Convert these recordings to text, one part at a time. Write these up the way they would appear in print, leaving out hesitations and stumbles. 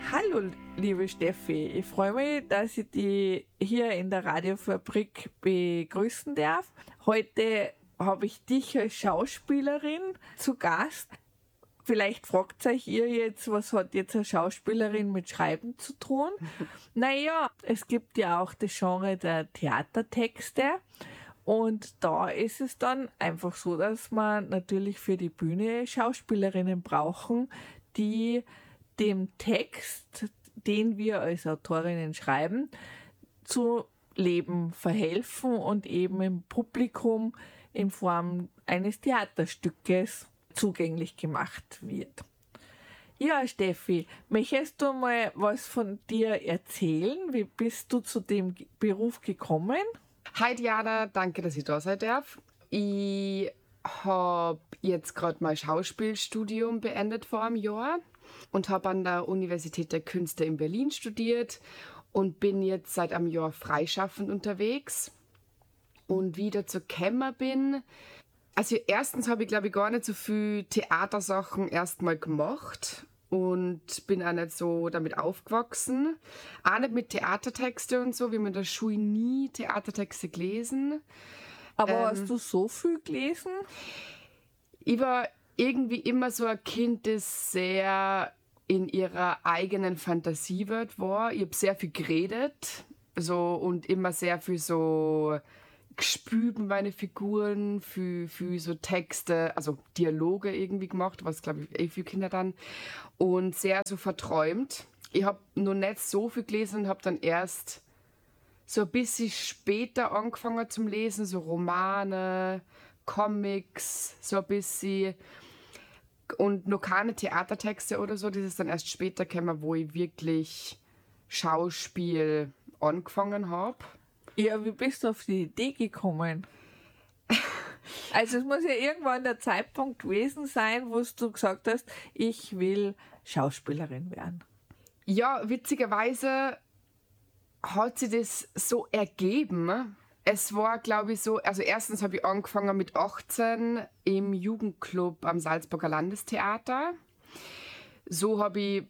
Hallo, liebe Steffi. Ich freue mich, dass ich dich hier in der Radiofabrik begrüßen darf. Heute habe ich dich als Schauspielerin zu Gast. Vielleicht fragt euch ihr jetzt, was hat jetzt eine Schauspielerin mit Schreiben zu tun? Naja, es gibt ja auch das Genre der Theatertexte. Und da ist es dann einfach so, dass man natürlich für die Bühne Schauspielerinnen brauchen, die dem Text, den wir als Autorinnen schreiben, zu Leben verhelfen und eben im Publikum in Form eines Theaterstückes zugänglich gemacht wird. Ja, Steffi, möchtest du mal was von dir erzählen? Wie bist du zu dem Beruf gekommen? Hi Diana, danke, dass ich da sein darf. Ich habe jetzt gerade mein Schauspielstudium beendet vor einem Jahr und habe an der Universität der Künste in Berlin studiert und bin jetzt seit einem Jahr freischaffend unterwegs. Und wie ich dazu gekommen bin, also erstens habe ich, glaube ich, gar nicht so viel Theatersachen erstmal gemacht und bin auch nicht so damit aufgewachsen. Auch nicht mit Theatertexte und so, wir haben in der Schule nie Theatertexte gelesen. Aber hast du so viel gelesen? Ich war irgendwie immer so ein Kind, das sehr in ihrer eigenen Fantasiewelt war. Ich habe sehr viel geredet so, und immer sehr viel so gespürt mit meine Figuren, für so Texte, also Dialoge irgendwie gemacht, was glaube ich viele Kinder dann, und sehr so verträumt. Ich habe noch nicht so viel gelesen und habe dann erst so ein bisschen später angefangen zum Lesen, so Romane, Comics, so ein bisschen, und noch keine Theatertexte oder so. Das ist dann erst später gekommen, wo ich wirklich Schauspiel angefangen habe. Ja, wie bist du auf die Idee gekommen? Also es muss ja irgendwann der Zeitpunkt gewesen sein, wo du gesagt hast, ich will Schauspielerin werden. Ja, witzigerweise hat sich das so ergeben. Es war, glaube ich, so, also erstens habe ich angefangen mit 18 im Jugendclub am Salzburger Landestheater. So habe ich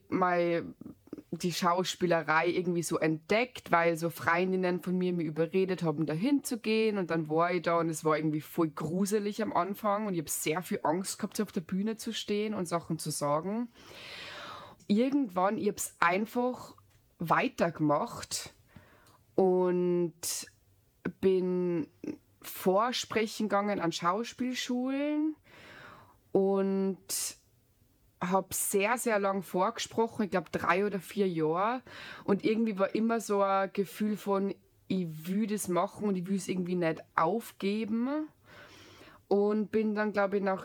die Schauspielerei irgendwie so entdeckt, weil so Freundinnen von mir mich überredet haben, da hinzugehen, und dann war ich da und es war irgendwie voll gruselig am Anfang und ich habe sehr viel Angst gehabt, so auf der Bühne zu stehen und Sachen zu sagen. Irgendwann, ich habe es einfach weitergemacht und bin vorsprechen gegangen an Schauspielschulen und habe sehr, sehr lang vorgesprochen, ich glaube 3 oder 4 Jahre, und irgendwie war immer so ein Gefühl von, ich will das machen und ich will es irgendwie nicht aufgeben, und bin dann, glaube ich, nach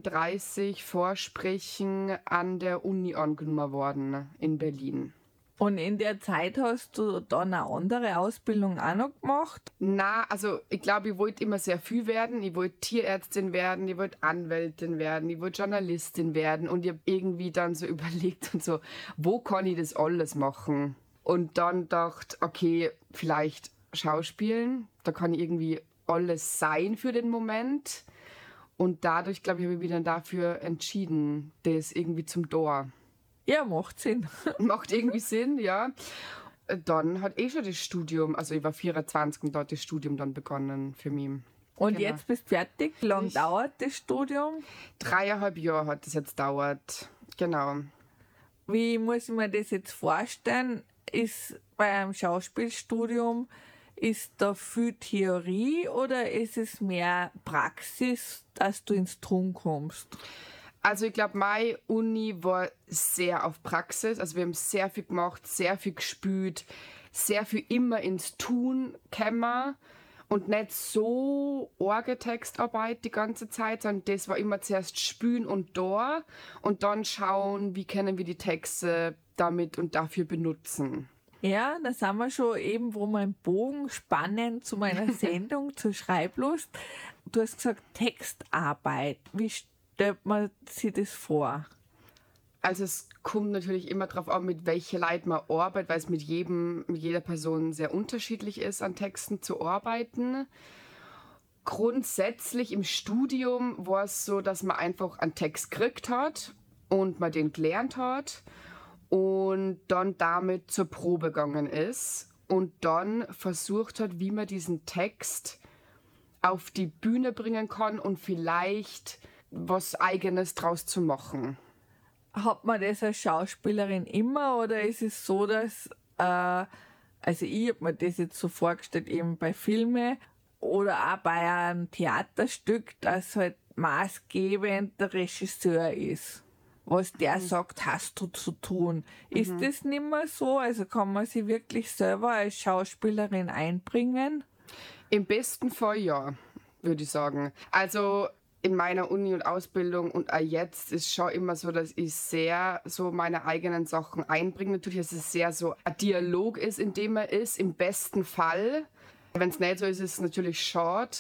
37 Vorsprechen an der Uni angenommen worden in Berlin. Und in der Zeit hast du dann eine andere Ausbildung auch noch gemacht? Na, also ich glaube, ich wollte immer sehr viel werden. Ich wollte Tierärztin werden, ich wollte Anwältin werden, ich wollte Journalistin werden, und ich habe irgendwie dann so überlegt und so, wo kann ich das alles machen? Und dann dachte, okay, vielleicht Schauspielen, da kann ich irgendwie alles sein für den Moment. Und dadurch, glaube ich, habe ich mich dann dafür entschieden, das irgendwie zum Tor. Ja, macht Sinn. Macht irgendwie Sinn, ja. Dann hat schon das Studium, also ich war 24 und da hat das Studium dann begonnen für mich. Und Genau. jetzt bist du fertig? Wie lange dauert das Studium? 3,5 Jahre hat das jetzt dauert, genau. Wie muss ich mir das jetzt vorstellen? Ist bei einem Schauspielstudium, ist da viel Theorie oder ist es mehr Praxis, dass du ins Tun kommst? Also ich glaube, meine Uni war sehr auf Praxis. Also wir haben sehr viel gemacht, sehr viel gespült, sehr viel immer ins Tun gekommen und nicht so arge Textarbeit die ganze Zeit, sondern das war immer zuerst spülen und da und dann schauen, wie können wir die Texte damit und dafür benutzen. Ja, da sind wir schon eben, wo wir einen Bogen spannen zu meiner Sendung, zur Schreiblust. Du hast gesagt Textarbeit. Wie stellt man sich das vor? Also es kommt natürlich immer darauf an, mit welchen Leuten man arbeitet, weil es mit jeder Person sehr unterschiedlich ist, an Texten zu arbeiten. Grundsätzlich im Studium war es so, dass man einfach einen Text gekriegt hat und man den gelernt hat. und dann damit zur Probe gegangen ist und dann versucht hat, wie man diesen Text auf die Bühne bringen kann und vielleicht was Eigenes draus zu machen. Hat man das als Schauspielerin immer oder ist es so, dass, also ich habe mir das jetzt so vorgestellt, eben bei Filmen oder auch bei einem Theaterstück, dass halt maßgebend der Regisseur ist. Was der sagt, hast du zu tun. Ist das nicht mehr so? Also kann man sich wirklich selber als Schauspielerin einbringen? Im besten Fall ja, würde ich sagen. Also in meiner Uni und Ausbildung und auch jetzt ist schon immer so, dass ich sehr so meine eigenen Sachen einbringe. Natürlich, dass es sehr so ein Dialog ist, in dem er ist, im besten Fall. Wenn es nicht so ist, ist es natürlich schade.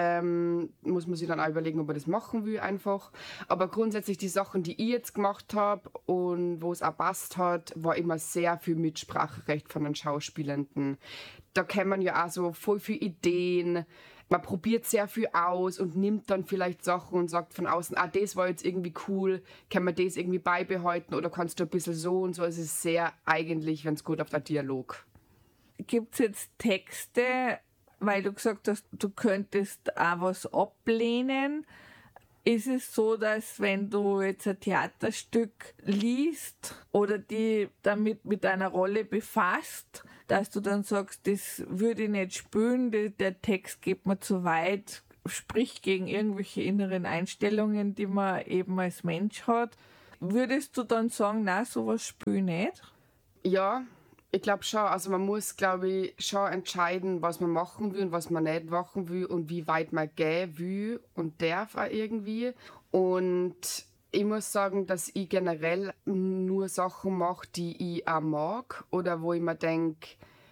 Muss man sich dann auch überlegen, ob man das machen will einfach. Aber grundsätzlich die Sachen, die ich jetzt gemacht habe und wo es auch passt hat, war immer sehr viel Mitspracherecht von den Schauspielenden. Da kennt man ja auch so voll viele Ideen. Man probiert sehr viel aus und nimmt dann vielleicht Sachen und sagt von außen, das war jetzt irgendwie cool, kann man das irgendwie beibehalten oder kannst du ein bisschen so und so. Es ist sehr eigentlich, wenn es gut auf der Dialog. Gibt es jetzt Texte, weil du gesagt hast, du könntest auch was ablehnen? Ist es so, dass wenn du jetzt ein Theaterstück liest oder die damit mit einer Rolle befasst, dass du dann sagst, das würde ich nicht spielen, der Text geht mir zu weit, spricht gegen irgendwelche inneren Einstellungen, die man eben als Mensch hat. Würdest du dann sagen, na, sowas spiele ich nicht? Ja, ich glaube schon. Also man muss, glaube ich, schon entscheiden, was man machen will und was man nicht machen will und wie weit man gehen will und darf auch irgendwie. Und ich muss sagen, dass ich generell nur Sachen mache, die ich auch mag oder wo ich mir denke,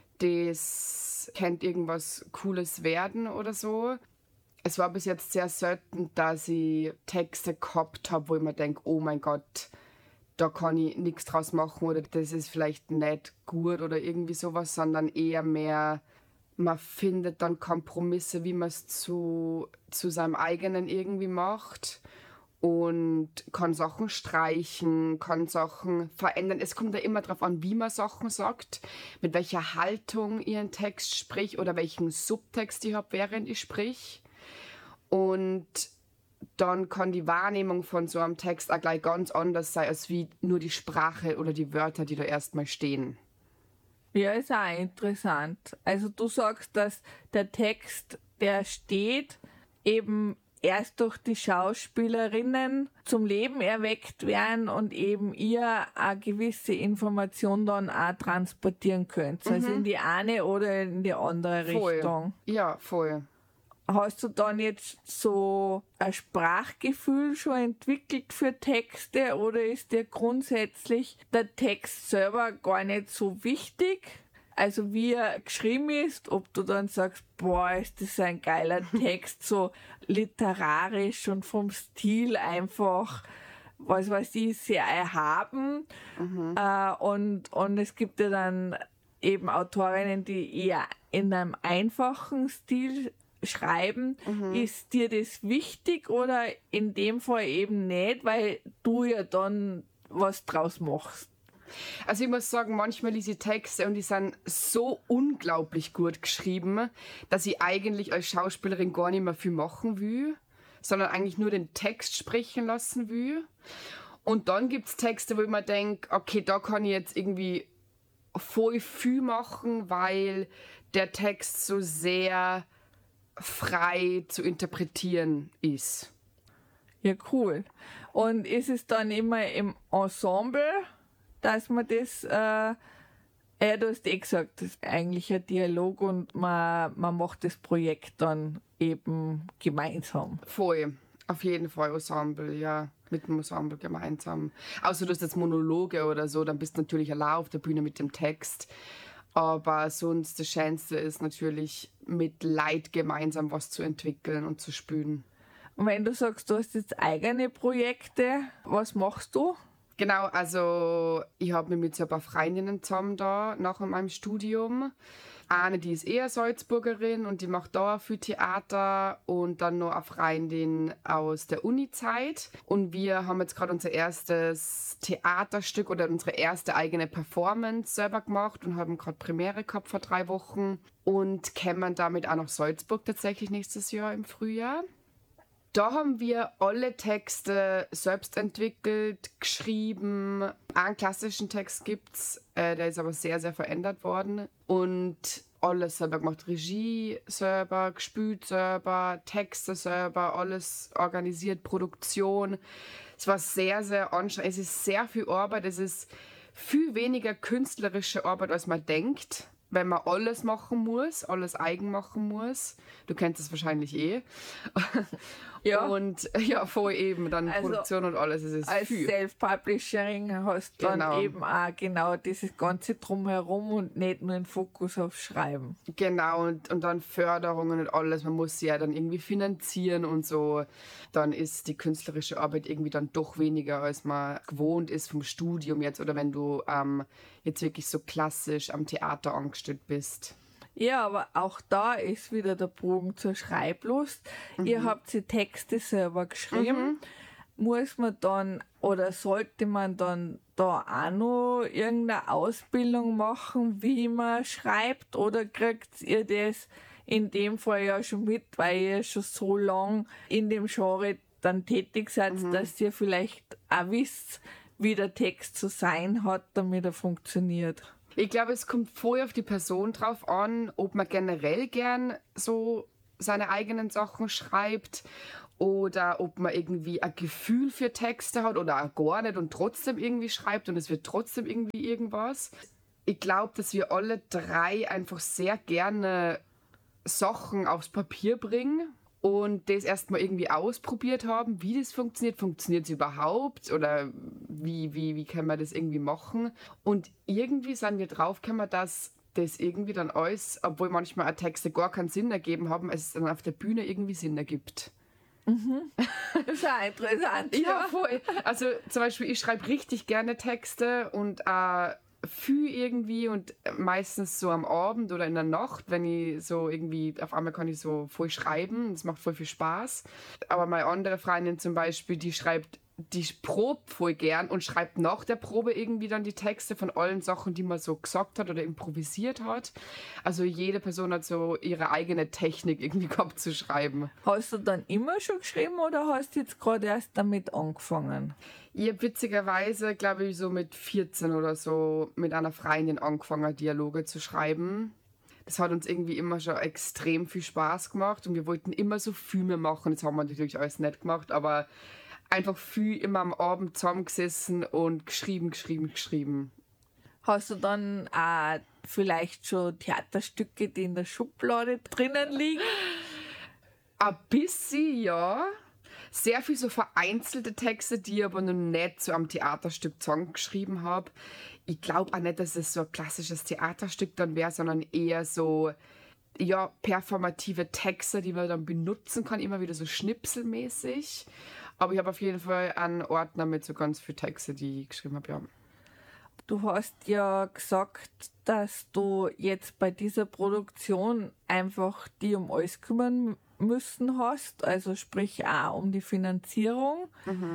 das könnte irgendwas Cooles werden oder so. Es war bis jetzt sehr selten, dass ich Texte gehabt habe, wo ich mir denke, oh mein Gott, da kann ich nichts draus machen oder das ist vielleicht nicht gut oder irgendwie sowas, sondern eher mehr, man findet dann Kompromisse, wie man es zu seinem eigenen irgendwie macht und kann Sachen streichen, kann Sachen verändern. Es kommt ja immer darauf an, wie man Sachen sagt, mit welcher Haltung ich einen Text sprich oder welchen Subtext ich habe, während ich sprich. Und dann kann die Wahrnehmung von so einem Text auch gleich ganz anders sein, als wie nur die Sprache oder die Wörter, die da erstmal stehen. Ja, ist auch interessant. Also du sagst, dass der Text, der steht, eben erst durch die Schauspielerinnen zum Leben erweckt werden und eben ihr eine gewisse Information dann auch transportieren könnt. Also in die eine oder in die andere Voll. Richtung. Ja, voll. Hast du dann jetzt so ein Sprachgefühl schon entwickelt für Texte oder ist dir grundsätzlich der Text selber gar nicht so wichtig? Also wie er geschrieben ist, ob du dann sagst, boah, ist das ein geiler Text, so literarisch und vom Stil einfach, was weiß ich, sehr erhaben. Und es gibt ja dann eben Autorinnen, die eher in einem einfachen Stil schreiben. Ist dir das wichtig oder in dem Fall eben nicht, weil du ja dann was draus machst? Also ich muss sagen, manchmal lese ich Texte und die sind so unglaublich gut geschrieben, dass ich eigentlich als Schauspielerin gar nicht mehr viel machen will, sondern eigentlich nur den Text sprechen lassen will. Und dann gibt es Texte, wo ich mir denke, okay, da kann ich jetzt irgendwie voll viel machen, weil der Text so sehr frei zu interpretieren ist. Ja, cool. Und ist es dann immer im Ensemble, dass man das, du hast gesagt, das ist eigentlich ein Dialog und man macht das Projekt dann eben gemeinsam. Voll, auf jeden Fall Ensemble, ja, mit dem Ensemble gemeinsam. Außer du hast jetzt Monologe oder so, dann bist du natürlich allein auf der Bühne mit dem Text. Aber sonst das Schönste ist natürlich, mit Leid gemeinsam was zu entwickeln und zu spielen. Und wenn du sagst, du hast jetzt eigene Projekte, was machst du? Genau, also ich habe mich mit so ein paar Freundinnen zusammen da nach meinem Studium Eine, die ist eher Salzburgerin und die macht da viel Theater und dann noch eine Freundin aus der Uni-Zeit. Und wir haben jetzt gerade unser erstes Theaterstück oder unsere erste eigene Performance selber gemacht und haben gerade Premiere gehabt vor 3 Wochen und kämen damit auch nach Salzburg tatsächlich nächstes Jahr im Frühjahr. Da haben wir alle Texte selbst entwickelt, geschrieben. Einen klassischen Text gibt's, der ist aber sehr, sehr verändert worden. Und alles selber gemacht. Regie selber, gespielt selber, Texte selber, alles organisiert, Produktion. Es war sehr, sehr anstrengend. Es ist sehr viel Arbeit. Es ist viel weniger künstlerische Arbeit, als man denkt. Wenn man alles machen muss, alles eigen machen muss. Du kennst es wahrscheinlich eh. Ja. Und ja, voll eben, dann Also, Produktion und alles, es ist Als viel. Self-Publishing hast du dann Genau. eben auch genau dieses ganze Drumherum und nicht nur den Fokus auf Schreiben. Genau, und dann Förderungen und alles, man muss sie ja dann irgendwie finanzieren und so. Dann ist die künstlerische Arbeit irgendwie dann doch weniger, als man gewohnt ist vom Studium jetzt oder wenn du jetzt wirklich so klassisch am Theater angestellt bist. Ja, aber auch da ist wieder der Bogen zur Schreiblust. Ihr habt die Texte selber geschrieben. Muss man dann oder sollte man dann da auch noch irgendeine Ausbildung machen, wie man schreibt? Oder kriegt ihr das in dem Fall ja schon mit, weil ihr schon so lang in dem Genre dann tätig seid, dass ihr vielleicht auch wisst, wie der Text zu sein hat, damit er funktioniert? Ich glaube, es kommt voll auf die Person drauf an, ob man generell gern so seine eigenen Sachen schreibt oder ob man irgendwie ein Gefühl für Texte hat oder auch gar nicht und trotzdem irgendwie schreibt und es wird trotzdem irgendwie irgendwas. Ich glaube, dass wir alle 3 einfach sehr gerne Sachen aufs Papier bringen und das erstmal irgendwie ausprobiert haben, wie das funktioniert es überhaupt oder wie kann man das irgendwie machen. Und irgendwie sind wir draufgekommen, dass das irgendwie dann alles, obwohl manchmal auch Texte gar keinen Sinn ergeben haben, es dann auf der Bühne irgendwie Sinn ergibt. Das ist auch interessant. Ja, voll. Also zum Beispiel, ich schreibe richtig gerne Texte und viel irgendwie und meistens so am Abend oder in der Nacht, wenn ich so irgendwie, auf einmal kann ich so voll schreiben, das macht voll viel Spaß. Aber meine andere Freundin zum Beispiel, die probt voll gern und schreibt nach der Probe irgendwie dann die Texte von allen Sachen, die man so gesagt hat oder improvisiert hat. Also jede Person hat so ihre eigene Technik irgendwie gehabt zu schreiben. Hast du dann immer schon geschrieben oder hast du jetzt gerade erst damit angefangen? Ich habe witzigerweise, glaube ich, so mit 14 oder so mit einer Freundin angefangen, Dialoge zu schreiben. Das hat uns irgendwie immer schon extrem viel Spaß gemacht und wir wollten immer so viel mehr machen. Das haben wir natürlich alles nicht gemacht, aber einfach viel immer am Abend zusammengesessen und geschrieben. Hast du dann auch vielleicht schon Theaterstücke, die in der Schublade drinnen liegen? Ein bisschen, ja. Sehr viel so vereinzelte Texte, die ich aber noch nicht so am Theaterstück zusammengeschrieben habe. Ich glaube auch nicht, dass es so ein klassisches Theaterstück dann wäre, sondern eher so, ja, performative Texte, die man dann benutzen kann, immer wieder so schnipselmäßig. Aber ich habe auf jeden Fall einen Ordner mit so ganz vielen Texten, die ich geschrieben habe, ja. Du hast ja gesagt, dass du jetzt bei dieser Produktion einfach die um alles kümmern müssen hast, also sprich auch um die Finanzierung.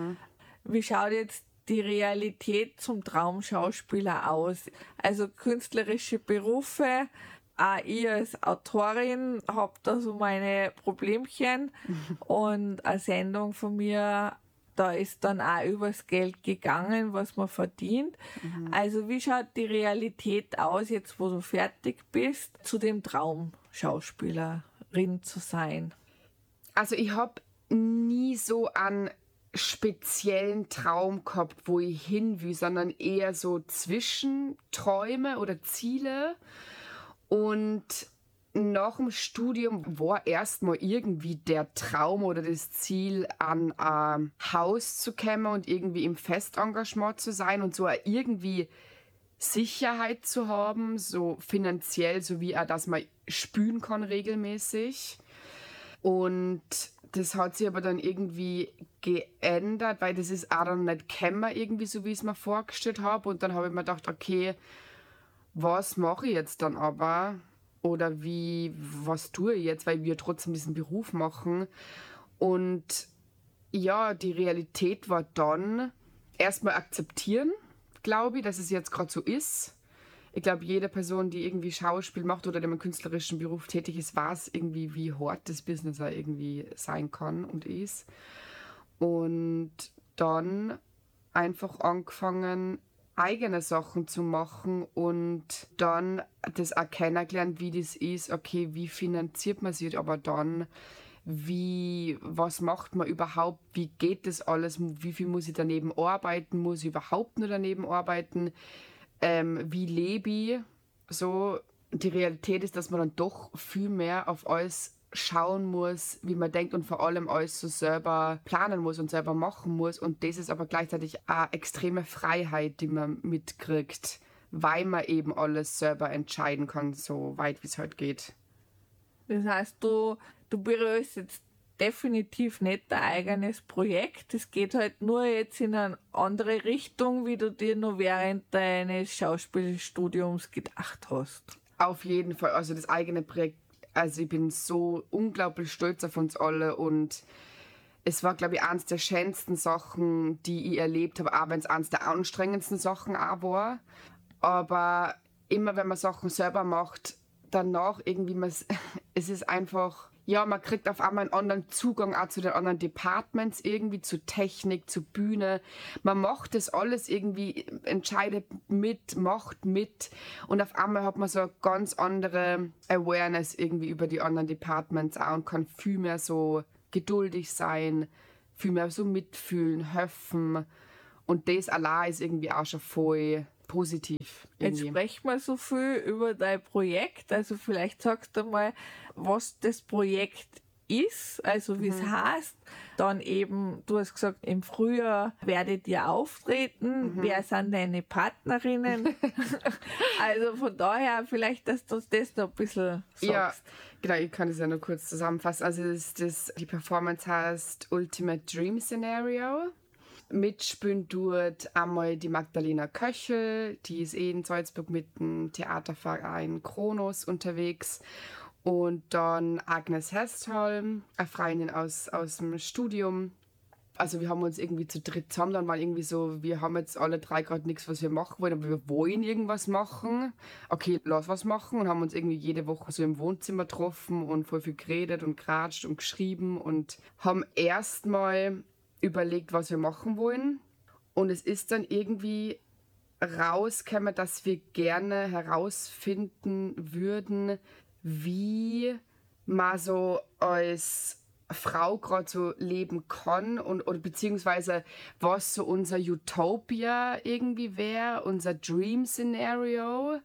Wie schaut jetzt die Realität zum Traumschauspieler aus? Also künstlerische Berufe, auch ich als Autorin habe da so meine Problemchen und eine Sendung von mir, da ist dann auch übers Geld gegangen, was man verdient. Also wie schaut die Realität aus, jetzt wo du fertig bist, zu dem Traum Schauspielerin zu sein? Also ich habe nie so einen speziellen Traum gehabt, wo ich hin will, sondern eher so Zwischenträume oder Ziele. Und nach dem Studium war erstmal irgendwie der Traum oder das Ziel, an ein Haus zu kommen und irgendwie im Festengagement zu sein und so irgendwie Sicherheit zu haben, so finanziell, so wie auch, dass man spülen kann regelmäßig. Und das hat sich aber dann irgendwie geändert, weil das ist auch dann nicht gekommen, irgendwie so, wie ich es mir vorgestellt habe. Und dann habe ich mir gedacht, okay, was mache ich jetzt dann aber? oder was tue ich jetzt, weil wir trotzdem diesen Beruf machen. Und ja, die Realität war dann erstmal akzeptieren, glaube ich, dass es jetzt gerade so ist. Ich glaube, jede Person, die irgendwie Schauspiel macht oder in einem künstlerischen Beruf tätig ist, weiß irgendwie, wie hart das Business auch irgendwie sein kann und ist. Und dann einfach angefangen, eigene Sachen zu machen und dann das auch kennengelernt, wie das ist, okay, wie finanziert man sich, aber dann, was macht man überhaupt, wie geht das alles, wie viel muss ich daneben arbeiten, muss ich überhaupt nur daneben arbeiten, wie lebe ich, so, die Realität ist, dass man dann doch viel mehr auf alles schauen muss, wie man denkt und vor allem alles so selber planen muss und selber machen muss. Und das ist aber gleichzeitig eine extreme Freiheit, die man mitkriegt, weil man eben alles selber entscheiden kann, so weit wie es halt geht. Das heißt, du berührst jetzt definitiv nicht dein eigenes Projekt. Es geht halt nur jetzt in eine andere Richtung, wie du dir nur während deines Schauspielstudiums gedacht hast. Auf jeden Fall. Also das eigene Projekt, also ich bin so unglaublich stolz auf uns alle und es war, glaube ich, eines der schönsten Sachen, die ich erlebt habe, auch wenn es eines der anstrengendsten Sachen auch war. Aber immer, wenn man Sachen selber macht, danach irgendwie, es ist einfach, ja, man kriegt auf einmal einen anderen Zugang auch zu den anderen Departments, irgendwie zu Technik, zu Bühne. Man macht das alles irgendwie, entscheidet mit, macht mit und auf einmal hat man so eine ganz andere Awareness irgendwie über die anderen Departments auch und kann viel mehr so geduldig sein, viel mehr so mitfühlen, helfen und das allein ist irgendwie auch schon voll positiv. Jetzt sprechen wir so viel über dein Projekt, also vielleicht sagst du mal, was das Projekt ist, also wie es heißt. Dann eben, du hast gesagt, im Frühjahr werdet ihr auftreten. Wer sind deine Partnerinnen? Also von daher vielleicht, dass du das noch ein bisschen sagst. Ja, genau, ich kann das ja nur kurz zusammenfassen. Also die Performance heißt Ultimate Dream Scenario. Mitspielen tut einmal die Magdalena Köchel, die ist in Salzburg mit dem Theaterverein Kronos unterwegs. Und dann Agnes Hestholm, eine Freundin aus dem Studium. Also wir haben uns irgendwie zu dritt zusammen, dann mal irgendwie so, wir haben jetzt alle drei gerade nichts, was wir machen wollen, aber wir wollen irgendwas machen. Okay, lass was machen und haben uns irgendwie jede Woche so im Wohnzimmer getroffen und voll viel geredet und geratscht und geschrieben und haben erstmal überlegt, was wir machen wollen. Und es ist dann irgendwie rausgekommen, dass wir gerne herausfinden würden, wie man so als Frau gerade so leben kann oder beziehungsweise was so unser Utopia irgendwie wäre, unser Dream Scenario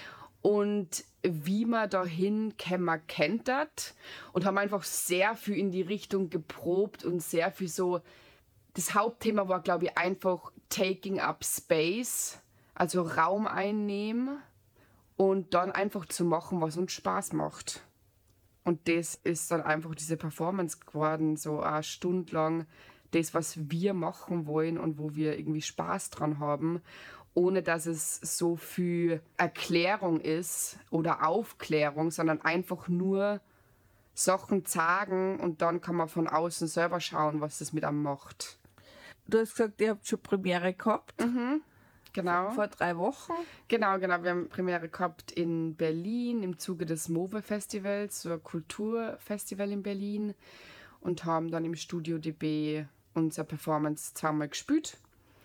und wie man dahin man kennt das und haben einfach sehr viel in die Richtung geprobt und sehr viel so. Das Hauptthema war, glaube ich, einfach taking up space, also Raum einnehmen und dann einfach zu machen, was uns Spaß macht. Und das ist dann einfach diese Performance geworden, so eine Stunde lang, das, was wir machen wollen und wo wir irgendwie Spaß dran haben, ohne dass es so viel Erklärung ist oder Aufklärung, sondern einfach nur Sachen sagen und dann kann man von außen selber schauen, was das mit einem macht. Du hast gesagt, ihr habt schon Premiere gehabt. Genau. Vor 3 Wochen. Genau. Wir haben Premiere gehabt in Berlin im Zuge des MOVE-Festivals, so ein Kulturfestival in Berlin und haben dann im Studio DB unsere Performance zweimal gespielt.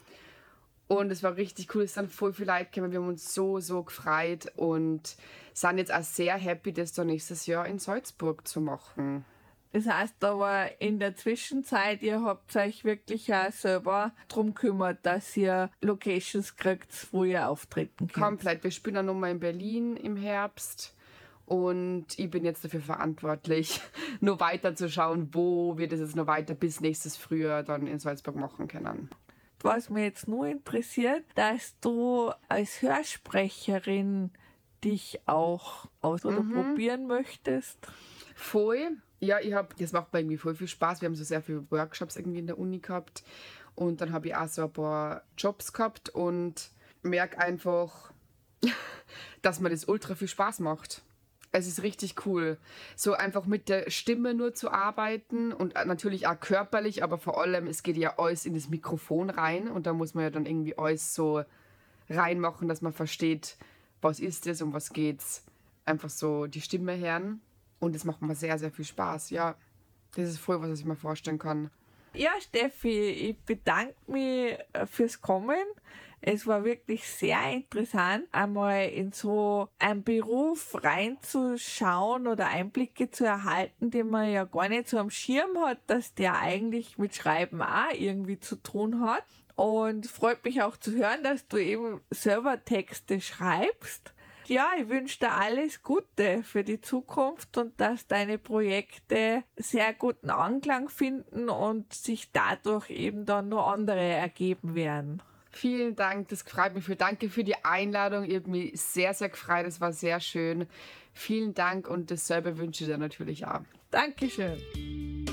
Und es war richtig cool, es sind voll viele Leute gekommen, wir haben uns so gefreut und sind jetzt auch sehr happy, das dann nächstes Jahr in Salzburg zu machen. Das heißt aber in der Zwischenzeit, ihr habt euch wirklich auch selber darum gekümmert, dass ihr Locations kriegt, wo ihr auftreten könnt. Komplett. Wir spielen dann nochmal in Berlin im Herbst und ich bin jetzt dafür verantwortlich, nur weiter zu schauen, wo wir das jetzt noch weiter bis nächstes Frühjahr dann in Salzburg machen können. Was mich jetzt nur interessiert, dass du als Hörsprecherin dich auch aus- oder probieren möchtest. Voll. Ja, das macht mir irgendwie voll viel Spaß. Wir haben so sehr viele Workshops irgendwie in der Uni gehabt und dann habe ich auch so ein paar Jobs gehabt und merke einfach, dass mir das ultra viel Spaß macht. Es ist richtig cool, so einfach mit der Stimme nur zu arbeiten und natürlich auch körperlich, aber vor allem, es geht ja alles in das Mikrofon rein und da muss man ja dann irgendwie alles so reinmachen, dass man versteht, was ist es, um was geht's. Einfach so die Stimme hören und es macht mir sehr, sehr viel Spaß, ja. Das ist voll, was ich mir vorstellen kann. Ja, Steffi, ich bedanke mich fürs Kommen. Es war wirklich sehr interessant, einmal in so einen Beruf reinzuschauen oder Einblicke zu erhalten, den man ja gar nicht so am Schirm hat, dass der eigentlich mit Schreiben auch irgendwie zu tun hat. Und freut mich auch zu hören, dass du eben selber Texte schreibst. Ja, ich wünsche dir alles Gute für die Zukunft und dass deine Projekte sehr guten Anklang finden und sich dadurch eben dann noch andere ergeben werden. Vielen Dank, das freut mich viel. Danke für die Einladung. Ich habe mich sehr, sehr gefreut. Es war sehr schön. Vielen Dank und dasselbe wünsche ich dir natürlich auch. Dankeschön.